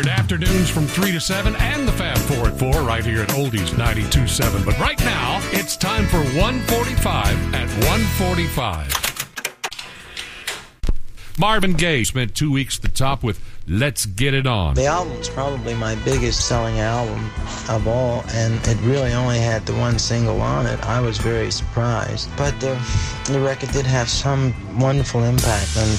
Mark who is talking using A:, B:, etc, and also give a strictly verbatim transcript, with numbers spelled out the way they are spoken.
A: Afternoons from three to seven and the Fab four at four right here at Oldies ninety-two point seven. But right now, it's time for one forty-five at one forty-five. Marvin Gaye spent two weeks at the top with Let's Get It On.
B: The album's probably my biggest selling album of all, and it really only had the one single on it. I was very surprised. But uh, the record did have some wonderful impact on